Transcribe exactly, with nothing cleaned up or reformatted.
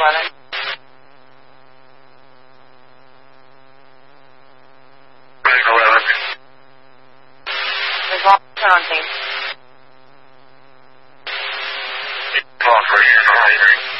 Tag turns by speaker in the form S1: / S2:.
S1: eleven.
S2: eleven.
S1: Resolve, turn on scene.
S2: Call for you, nine.